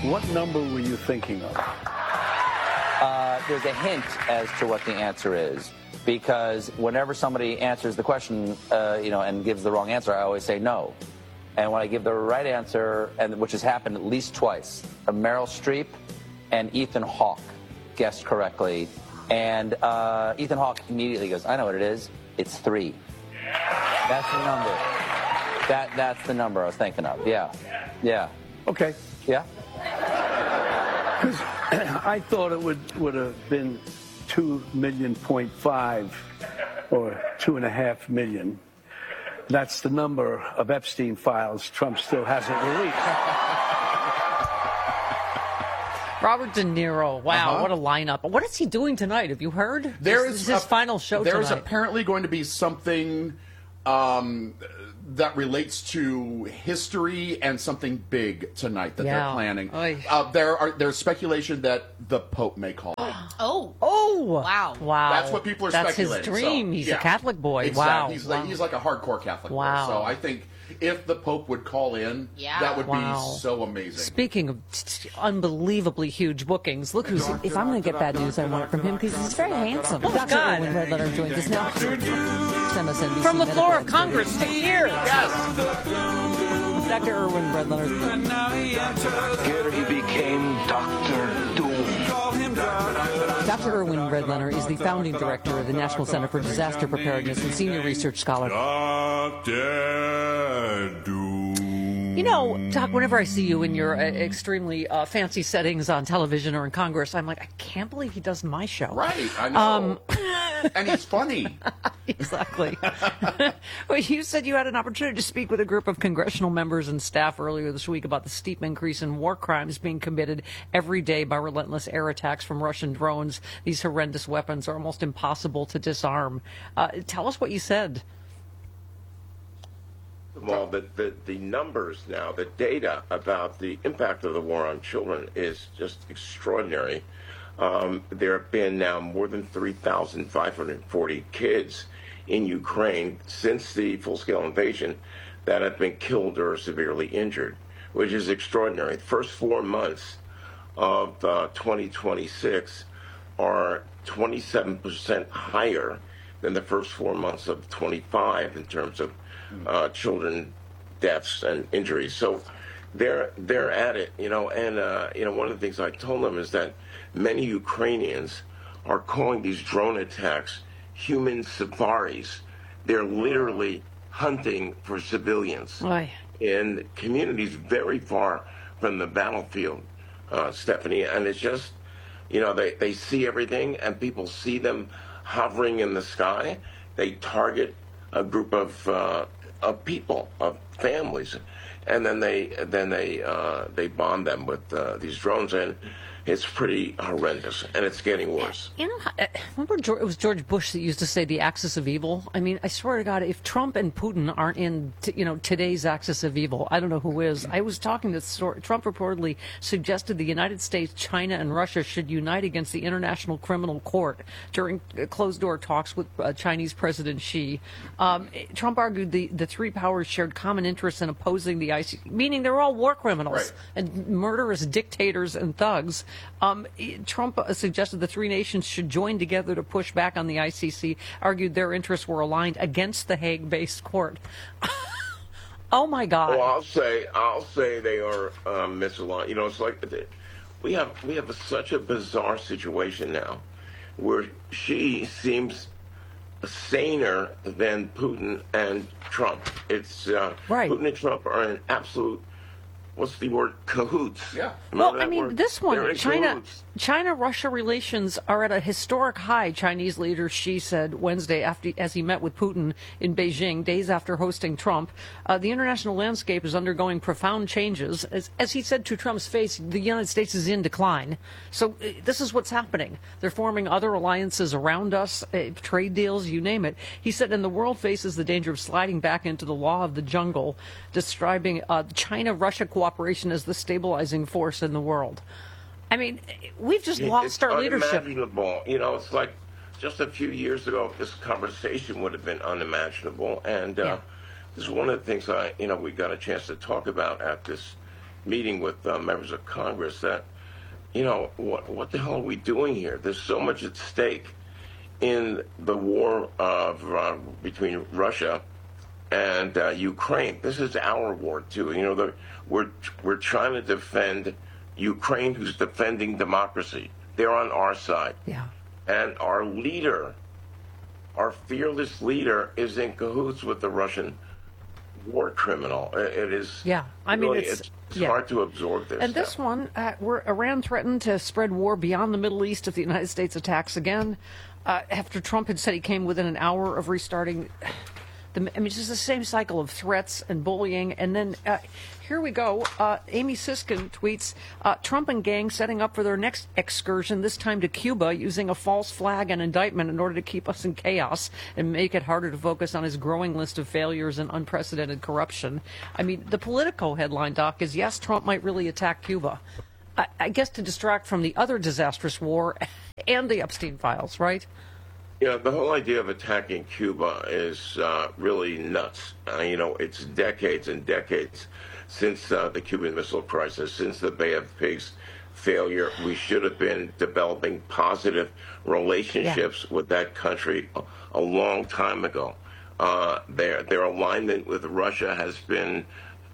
What number were you thinking of? There's a hint as to what the answer is, because whenever somebody answers the question, and gives the wrong answer, I always say no. And when I give the right answer, and which has happened at least twice, Meryl Streep and Ethan Hawke guessed correctly, and Ethan Hawke immediately goes, "I know what it is. It's 3." That's the number. That's the number I was thinking of. Yeah. Okay. Yeah. Because I thought it would have been 2.5 million or 2.5 million. That's the number of Epstein files Trump still hasn't released. Robert De Niro. Wow, what a lineup. What is he doing tonight? Have you heard? This is his final show There's tonight. apparently going to be something that relates to history and something big tonight that they're planning. There's speculation that the Pope may call in. Wow. That's what people are speculating. That's his dream. He's a Catholic boy. Exactly. Wow. He's like a hardcore Catholic boy. So I think if the Pope would call in, that would be so amazing. Speaking of unbelievably huge bookings, look who's... If I'm going to get bad news, I want it from him because he's very handsome. Dr. Erwin Redletter joins us now. MSNBC From the floor of Congress to here. Yes. Dr. Erwin Redletter. Here he became Dr. Doom. Dr. Erwin Redletter is the founding director of the National Center for Disaster Preparedness and senior research scholar. Dr. Doom. You know, Doc, whenever I see you in your extremely fancy settings on television or in Congress, I'm like, I can't believe he does my show. Right, I know. And he's funny. Exactly. Well, you said you had an opportunity to speak with a group of congressional members and staff earlier this week about the steep increase in war crimes being committed every day by relentless air attacks from Russian drones. These horrendous weapons are almost impossible to disarm. Tell us what you said. Well, the numbers now, the data about the impact of the war on children is just extraordinary. There have been now more than 3,540 kids in Ukraine since the full-scale invasion that have been killed or severely injured, which is extraordinary. The first 4 months of 2026 are 27% higher than the first 4 months of 25 in terms of children deaths and injuries. So they're at it, and one of the things I told them is that many Ukrainians are calling these drone attacks human safaris. They're literally hunting for civilians in communities very far from the battlefield, Stephanie. And it's just, they see everything, and people see them hovering in the sky. They target a group of people, of families, and then they bomb them with these drones, and it's pretty horrendous, and it's getting worse. Remember it was George Bush that used to say the axis of evil? I mean, I swear to God, if Trump and Putin aren't in, today's axis of evil, I don't know who is. I was talking to Trump reportedly suggested the United States, China, and Russia should unite against the International Criminal Court during closed-door talks with Chinese President Xi. Trump argued the three powers shared common interests in opposing the ICC, meaning they're all war criminals and murderous dictators and thugs. Trump suggested the three nations should join together to push back on the ICC, argued their interests were aligned against the Hague-based court. Oh, my God. Well, I'll say they are misaligned. It's like we have such a bizarre situation now where Xi seems saner than Putin and Trump. It's Putin and Trump are in absolute, what's the word, cahoots. Yeah. Well, I mean, this one, China-Russia relations are at a historic high, Chinese leader Xi said Wednesday as he met with Putin in Beijing, days after hosting Trump. The international landscape is undergoing profound changes. As he said to Trump's face, the United States is in decline. So this is what's happening. They're forming other alliances around us, trade deals, you name it. He said, and the world faces the danger of sliding back into the law of the jungle, describing China-Russia cooperation as the stabilizing force in the world. I mean, we've just lost our leadership. It's unimaginable. It's like just a few years ago, this conversation would have been unimaginable. And this is one of the things we got a chance to talk about at this meeting with members of Congress that, what the hell are we doing here? There's so much at stake in the war between Russia and Ukraine. This is our war too. We're trying to defend Ukraine, who's defending democracy. They're on our side. Yeah. And our leader, our fearless leader, is in cahoots with the Russian war criminal. It is. Yeah, I mean, really, it's hard to absorb this. And this one, Iran threatened to spread war beyond the Middle East if the United States attacks again. After Trump had said he came within an hour of restarting. It's just the same cycle of threats and bullying. And then here we go. Amy Siskin tweets, Trump and gang setting up for their next excursion, this time to Cuba, using a false flag and indictment in order to keep us in chaos and make it harder to focus on his growing list of failures and unprecedented corruption. I mean, the Politico headline, Doc, is, yes, Trump might really attack Cuba. I guess to distract from the other disastrous war and the Epstein files, right? Yeah, the whole idea of attacking Cuba is really nuts. It's decades and decades since the Cuban Missile Crisis, since the Bay of Pigs failure. We should have been developing positive relationships with that country a long time ago. Their alignment with Russia has been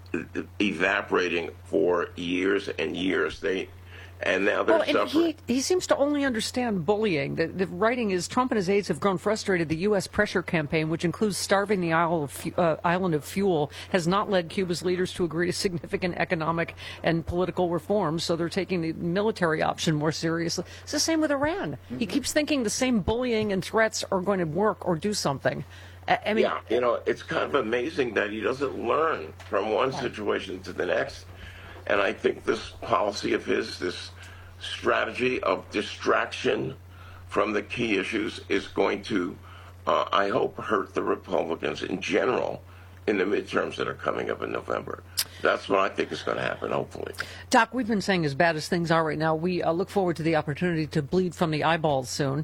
evaporating for years and years. And now they're suffering. He seems to only understand bullying. The writing is, Trump and his aides have grown frustrated. The U.S. pressure campaign, which includes starving the island of fuel, has not led Cuba's leaders to agree to significant economic and political reforms, so they're taking the military option more seriously. It's the same with Iran. Mm-hmm. He keeps thinking the same bullying and threats are going to work or do something. I mean, it's kind of amazing that he doesn't learn from one situation to the next. And I think this policy of his, this strategy of distraction from the key issues, is going to, I hope, hurt the Republicans in general in the midterms that are coming up in November. That's what I think is going to happen, hopefully. Doc, we've been saying as bad as things are right now, we look forward to the opportunity to bleed from the eyeballs soon.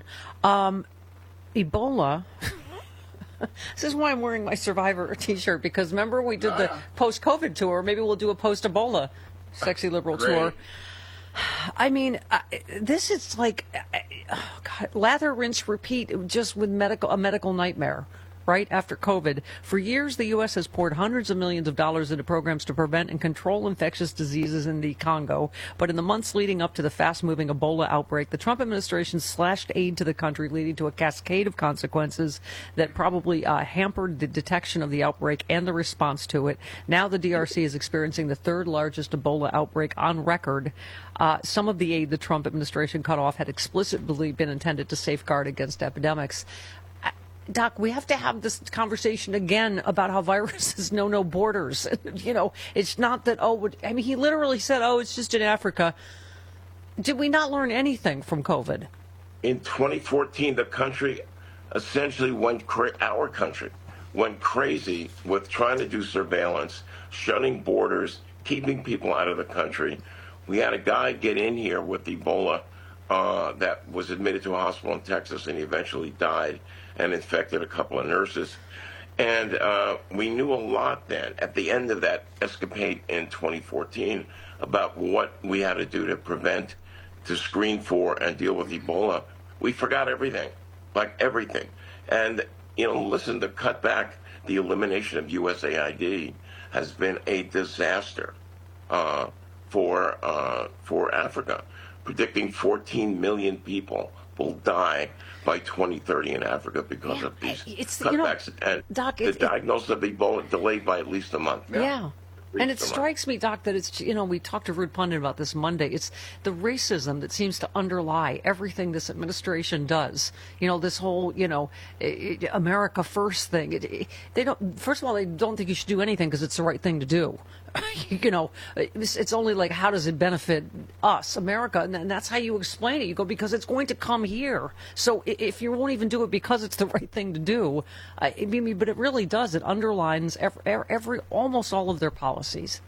Ebola... This is why I'm wearing my Survivor T-shirt, because remember we did the post-COVID tour. Maybe we'll do a post-Ebola sexy liberal tour. I mean, this is like, God, lather, rinse, repeat, just with a medical nightmare. Right after COVID. For years, the U.S. has poured hundreds of millions of dollars into programs to prevent and control infectious diseases in the Congo. But in the months leading up to the fast-moving Ebola outbreak, the Trump administration slashed aid to the country, leading to a cascade of consequences that probably hampered the detection of the outbreak and the response to it. Now the DRC is experiencing the third largest Ebola outbreak on record. Some of the aid the Trump administration cut off had explicitly been intended to safeguard against epidemics. Doc, we have to have this conversation again about how viruses know no borders. It's not that, he literally said, it's just in Africa. Did we not learn anything from COVID? In 2014, the country essentially our country went crazy with trying to do surveillance, shutting borders, keeping people out of the country. We had a guy get in here with Ebola that was admitted to a hospital in Texas, and he eventually died and infected a couple of nurses. And we knew a lot then, at the end of that escapade in 2014, about what we had to do to prevent, to screen for, and deal with Ebola. We forgot everything, like everything. And, listen, the cutback, the elimination of USAID has been a disaster for Africa, predicting 14 million people will die by 2030 in Africa because of these cutbacks. And Doc, the diagnosis of Ebola delayed by at least a month. Yeah. And it strikes me, Doc, that it's, we talked to Ruud Pundit about this Monday. It's the racism that seems to underlie everything this administration does. This whole, America First thing. They don't, first of all, they don't think you should do anything because it's the right thing to do. It's only like, how does it benefit us, America? And that's how you explain it. You go, because it's going to come here. So if you won't even do it because it's the right thing to do, but it really does. It underlines almost all of their policies.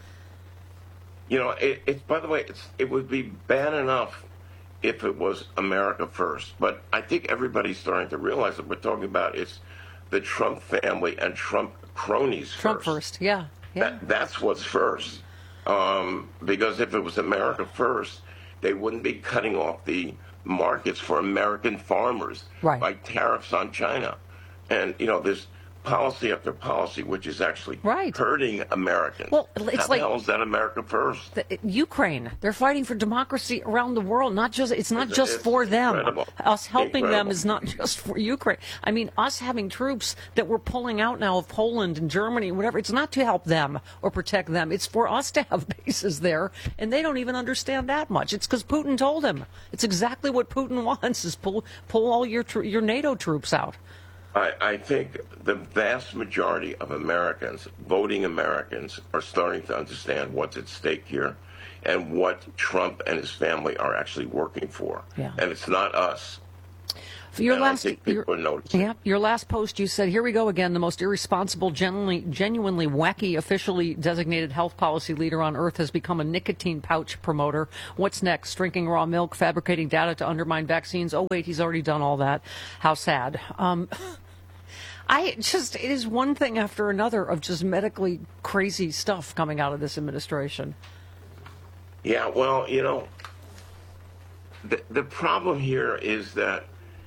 By the way, it would be bad enough if it was America First. But I think everybody's starting to realize that we're talking about it's the Trump family and Trump cronies Trump first, yeah. That's what's first. Because if it was America first, they wouldn't be cutting off the markets for American farmers by tariffs on China. And, there's policy after policy which is actually hurting Americans. Well, it's How the hell is that America first? Ukraine, they're fighting for democracy around the world. It's not just for them. Incredible. Us helping them is not just for Ukraine. I mean, us having troops that we're pulling out now of Poland and Germany and whatever, it's not to help them or protect them. It's for us to have bases there, and they don't even understand that much. It's because Putin told them. It's exactly what Putin wants, is pull all your NATO troops out. I think the vast majority of Americans, voting Americans, are starting to understand what's at stake here and what Trump and his family are actually working for. Yeah. And it's not us. Your and last, I think people are noticing. Yeah, your last post, you said, here we go again, the most irresponsible, genuinely wacky, officially designated health policy leader on earth has become a nicotine pouch promoter. What's next? Drinking raw milk, fabricating data to undermine vaccines? Oh, wait, he's already done all that. How sad. It is one thing after another of just medically crazy stuff coming out of this administration. Yeah, well, the problem here is that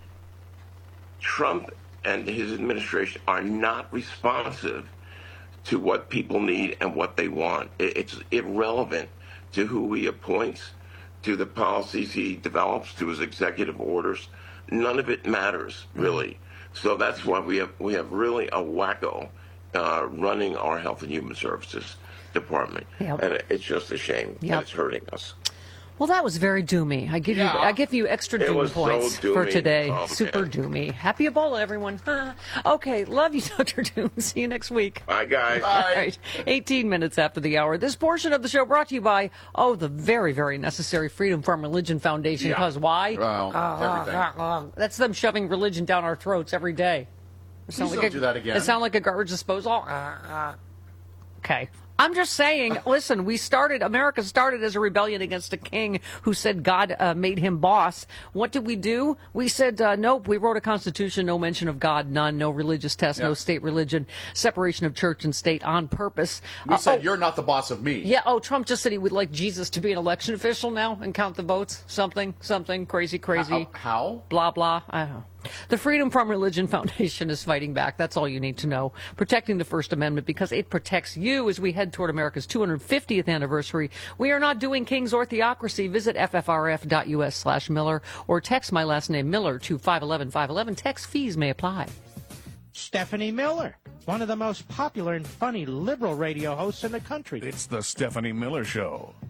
Trump and his administration are not responsive to what people need and what they want. It's irrelevant to who he appoints, to the policies he develops, to his executive orders. None of it matters, really. So that's why we have really a wacko running our Health and Human Services Department. Yep. And it's just a shame. Yep. And it's hurting us. Well, that was very doomy. I give you extra doom points for today. Oh, Super doomy. Happy Ebola, everyone. Okay, love you, Dr. Doom. See you next week. Bye, guys. All right, 18 minutes after the hour. This portion of the show brought to you by, the very, very necessary Freedom from Religion Foundation. Because why? Everything. That's them shoving religion down our throats every day. Please don't do that again. It sounds like a garbage disposal. Okay. I'm just saying, listen, America started as a rebellion against a king who said God made him boss. What did we do? We said, nope, we wrote a constitution, no mention of God, none, no religious test, no state religion, separation of church and state on purpose. We said, you're not the boss of me. Yeah, Trump just said he would like Jesus to be an election official now and count the votes. Something, crazy. How? Blah, blah. I don't know. The Freedom from Religion Foundation is fighting back. That's all you need to know. Protecting the First Amendment because it protects you as we head toward America's 250th anniversary. We are not doing King's or theocracy. Visit ffrf.us/Miller or text my last name Miller to 511-511. Text fees may apply. Stephanie Miller, one of the most popular and funny liberal radio hosts in the country. It's the Stephanie Miller Show.